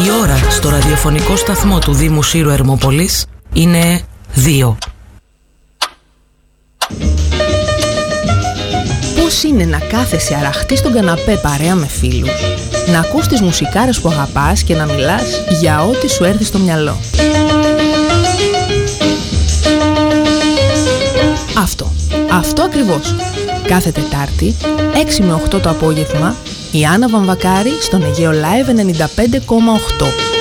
Η ώρα στο ραδιοφωνικό σταθμό του Δήμου Σύρου Ερμόπολης είναι 2. Πώς είναι να κάθεσαι αραχτή στον καναπέ παρέα με φίλους, να ακούς τις μουσικάρες που αγαπάς και να μιλάς για ό,τι σου έρθει στο μυαλό. Αυτό ακριβώς. Κάθε Τετάρτη, 6 με 8 το απόγευμα, η Άννα Βαμβακάρη στον Αιγαίο Live 95,8.